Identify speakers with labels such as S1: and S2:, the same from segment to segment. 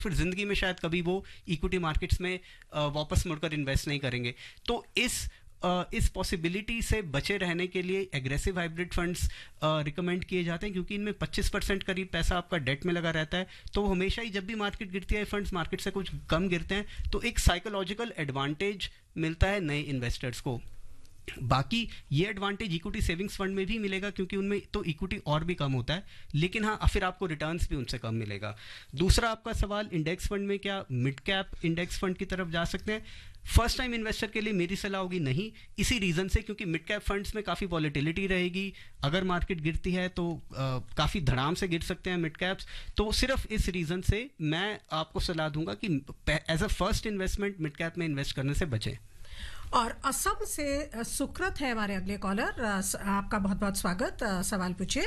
S1: फिर ज़िंदगी में शायद कभी वो इक्विटी मार्केट्स में वापस मुड़कर इन्वेस्ट नहीं करेंगे। तो इस पॉसिबिलिटी से बचे रहने के लिए एग्रेसिव हाइब्रिड फंड्स रिकमेंड किए जाते हैं, क्योंकि इनमें 25% करीब पैसा आपका डेट में लगा रहता है। तो हमेशा ही जब भी मार्केट गिरती है, फंड्स मार्केट से कुछ कम गिरते हैं, तो एक साइकोलॉजिकल एडवांटेज मिलता है नए इन्वेस्टर्स को। बाकी ये एडवांटेज इक्विटी सेविंग्स फंड में भी मिलेगा, क्योंकि उनमें तो इक्विटी और भी कम होता है, लेकिन हाँ फिर आपको रिटर्न्स भी उनसे कम मिलेगा। दूसरा आपका सवाल, इंडेक्स फंड में क्या मिड कैप इंडेक्स फंड की तरफ जा सकते हैं? फर्स्ट टाइम इन्वेस्टर के लिए मेरी सलाह होगी नहीं, इसी रीज़न से क्योंकि मिड कैप फंड्स में काफ़ी वॉलेटिलिटी रहेगी। अगर मार्केट गिरती है तो काफ़ी धड़ाम से गिर सकते हैं मिड कैप्स। तो सिर्फ इस रीज़न से मैं आपको सलाह दूंगा कि as a first investment mid cap में इन्वेस्ट करने से बचें।
S2: और असम से सुकृत है हमारे अगले कॉलर। आपका बहुत बहुत स्वागत। सवाल पूछिए।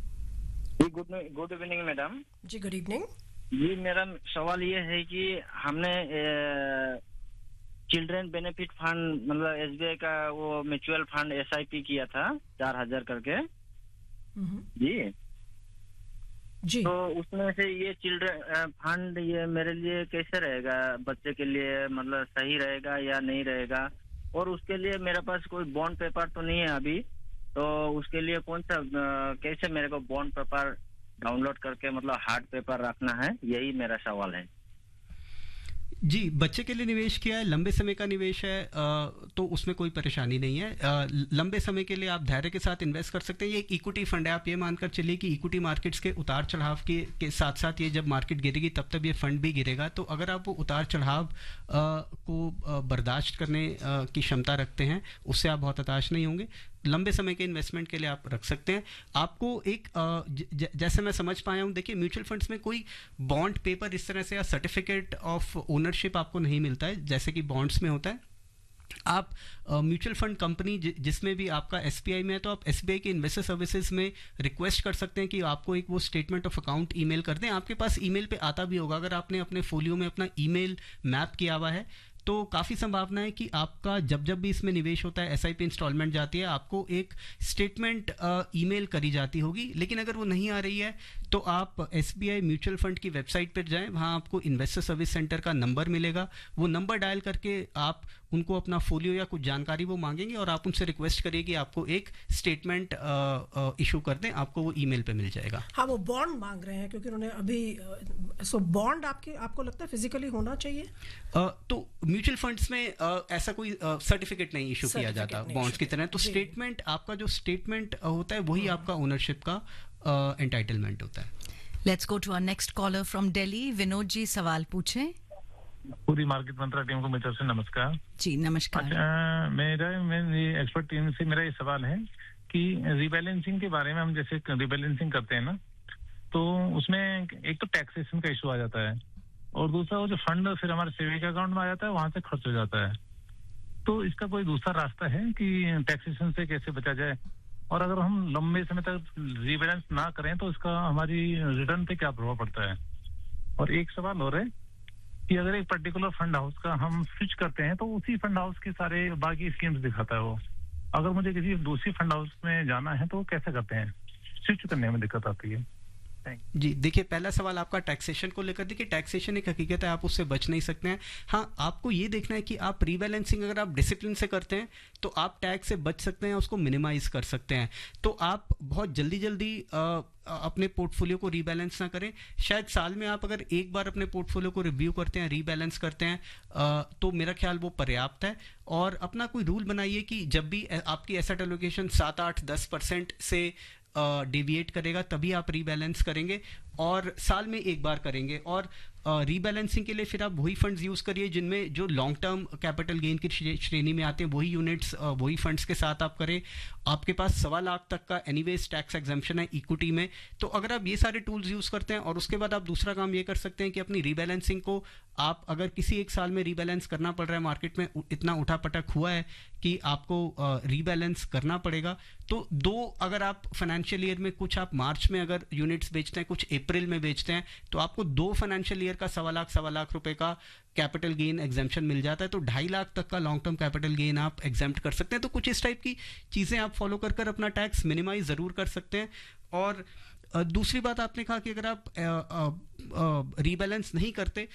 S3: Good evening madam.
S2: जी गुड इवनिंग।
S3: जी मेरा सवाल ये है कि हमने चिल्ड्रन बेनिफिट फंड मतलब एसबीआई का वो म्यूचुअल फंड एसआईपी किया था 4000 करके। जी
S2: जी।
S3: तो उसमें से ये चिल्ड्रन फंड ये मेरे लिए कैसे रहेगा, बच्चे के लिए मतलब सही रहेगा या नहीं रहेगा? और उसके लिए मेरे पास कोई बॉन्ड पेपर तो नहीं है अभी, तो उसके लिए कौन सा कैसे मेरे को बॉन्ड पेपर डाउनलोड करके मतलब हार्ड पेपर रखना है, यही मेरा सवाल है।
S1: जी, बच्चे के लिए निवेश किया है, लंबे समय का निवेश है, तो उसमें कोई परेशानी नहीं है। लंबे समय के लिए आप धैर्य के साथ इन्वेस्ट कर सकते हैं। ये एक इक्विटी फंड है। आप ये मानकर चलिए कि इक्विटी मार्केट्स के उतार चढ़ाव के साथ साथ ये जब मार्केट गिरेगी तब तक ये फंड भी गिरेगा। तो अगर आप वो उतार चढ़ाव को बर्दाश्त करने की क्षमता रखते हैं, उससे आप बहुत हताश नहीं होंगे। लंबे समय के इन्वेस्टमेंट के लिए आप रख सकते हैं। आपको एक जैसे मैं समझ पाया हूँ, देखिए म्यूचुअल फंड्स में कोई बॉन्ड पेपर इस तरह से या सर्टिफिकेट ऑफ ओनरशिप आपको नहीं मिलता है जैसे कि बॉन्ड्स में होता है। आप म्यूचुअल फंड कंपनी जिसमें भी आपका एसबीआई में है, तो आप एसबीआई के इन्वेस्टर सर्विसेज में रिक्वेस्ट कर सकते हैं कि आपको एक वो स्टेटमेंट ऑफ अकाउंट ईमेल कर दें। आपके पास ईमेल पे आता भी होगा। अगर आपने अपने फोलियो में अपना ईमेल मैप किया हुआ है तो काफ़ी संभावना है कि आपका जब भी इसमें निवेश होता है, एसआईपी इंस्टॉलमेंट जाती है, आपको एक स्टेटमेंट ईमेल करी जाती होगी। लेकिन अगर वो नहीं आ रही है तो आप एसबीआई म्यूचुअल फंड की वेबसाइट पर जाएं, वहाँ आपको इन्वेस्टर सर्विस सेंटर का नंबर मिलेगा। वो नंबर डायल करके आप उनको अपना फोलियो या कुछ जानकारी वो मांगेंगे और आप उनसे रिक्वेस्ट करिए कि आपको एक स्टेटमेंट इशू कर दें, आपको वो ईमेल पे मिल जाएगा।
S2: हाँ, वो बॉन्ड मांग रहे हैं क्योंकि उन्होंने अभी सो बॉन्ड आपको लगता है फिजिकली होना चाहिए?
S1: तो म्यूचुअल फंड्स में ऐसा कोई सर्टिफिकेट नहीं इशू किया जाता बॉन्ड्स की तरह। तो स्टेटमेंट, आपका जो स्टेटमेंट होता है वही आपका ओनरशिप का एंटाइटलमेंट होता है।
S4: Let's go to our next collar from Delhi. Vinod ji सवाल पूछें।
S5: पूरी मार्केट मंत्रा टीम को मेरी तरफ से नमस्कार।
S4: जी नमस्कार।
S5: अच्छा, मेरी एक्सपर्ट टीम से मेरा ये सवाल है कि रीबैलेंसिंग के बारे में, हम जैसे रीबैलेंसिंग करते हैं ना, तो उसमें एक तो टैक्सेशन का इशू आ जाता है और दूसरा वो जो फंड फिर हमारे सेविंग अकाउंट में आ जाता है, वहां से खर्च हो जाता है। तो इसका कोई दूसरा रास्ता है कि टैक्सेशन से कैसे बचा जाए? और अगर हम लंबे समय तक रीबैलेंस ना करें तो इसका हमारी रिटर्न पे क्या प्रभाव पड़ता है? और एक सवाल और है कि अगर एक पर्टिकुलर फंड हाउस का हम स्विच करते हैं तो उसी फंड हाउस के सारे बाकी स्कीम्स दिखाता है वो। अगर मुझे किसी दूसरी फंड हाउस में जाना है तो कैसे करते हैं? स्विच करने में दिक्कत आती है।
S1: जी देखिए, पहला सवाल आपका टैक्सेशन को लेकर। देखिए, टैक्सेशन एक हकीकत है, आप उससे बच नहीं सकते हैं। हाँ, आपको ये देखना है कि आप रीबैलेंसिंग अगर आप डिसिप्लिन से करते हैं तो आप टैक्स से बच सकते हैं, उसको मिनिमाइज कर सकते हैं। तो आप बहुत जल्दी अपने पोर्टफोलियो को रीबैलेंस ना करें। शायद साल में आप अगर एक बार अपने पोर्टफोलियो को रिव्यू करते हैं, रीबैलेंस करते हैं, तो मेरा ख्याल वो पर्याप्त है। और अपना कोई रूल बनाइए कि जब भी आपकी एसेट एलोकेशन 7, 8, 10% से डेविएट करेगा तभी आप रीबैलेंस करेंगे, और साल में एक बार करेंगे। और रीबैलेंसिंग के लिए फिर आप वही फंड्स यूज़ करिए जिनमें जो लॉन्ग टर्म कैपिटल गेन की श्रेणी में आते हैं, वही यूनिट्स वही फंड्स के साथ आप करें। आपके पास 1.25 लाख तक का एनीवेज टैक्स एग्जम्पशन है इक्विटी में। तो अगर आप ये सारे टूल्स यूज़ करते हैं, और उसके बाद आप दूसरा काम ये कर सकते हैं कि अपनी रीबैलेंसिंग को आप अगर किसी एक साल में रीबैलेंस करना पड़ रहा है, मार्केट में इतना उठापटक हुआ है कि आपको रीबैलेंस करना पड़ेगा, तो अगर आप फाइनेंशियल ईयर में कुछ आप मार्च में अगर यूनिट्स बेचते हैं, कुछ अप्रैल में बेचते हैं, तो आपको 2 फाइनेंशियल ईयर का 1.25 लाख रुपए का कैपिटल गेन एग्जाम्पशन मिल जाता है। तो 2.5 लाख तक का लॉन्ग टर्म कैपिटल गेन आप एग्जाम्प्ट कर सकते हैं। तो कुछ इस टाइप की चीज़ें आप फॉलो कर अपना टैक्स मिनिमाइज ज़रूर कर सकते हैं। और दूसरी बात आपने कहा कि अगर आप रीबैलेंस नहीं करते